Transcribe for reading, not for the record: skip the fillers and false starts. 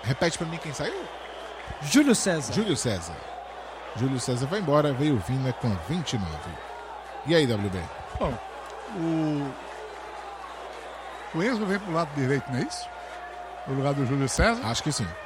Repete pra mim quem saiu? Júlio César. Júlio César. Júlio César vai embora, veio o Vina com 29. E aí, WB? Bom, o Enzo vem pro lado direito, não é isso? No lugar do Júlio César. Acho que sim.